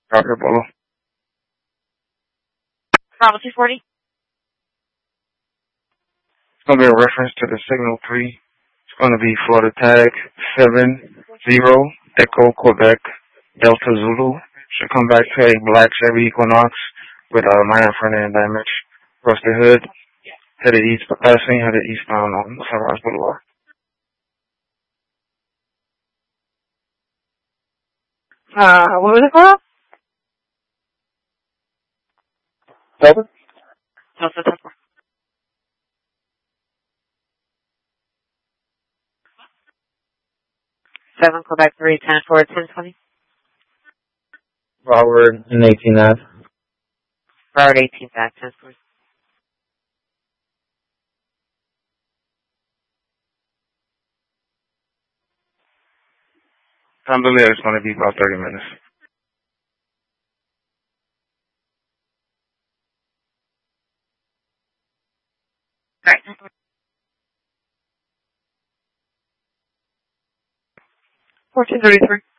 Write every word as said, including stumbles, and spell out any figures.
Roger Polo. Bravo two forty. It's going to be a reference to the signal three. It's going to be Florida tag seven zero Echo Quebec Delta Zulu. Should come back to a black Chevy Equinox with a minor front end damage. Across the hood, headed east, passing headed eastbound on Sunrise Boulevard. Uh, what was it called? Delta? Delta ten four. Seven Quebec three ten four ten twenty. Broward and eighteen Ave. Broward eighteen back ten four. Time to live is going to be about thirty minutes. Right. Fourteen thirty three.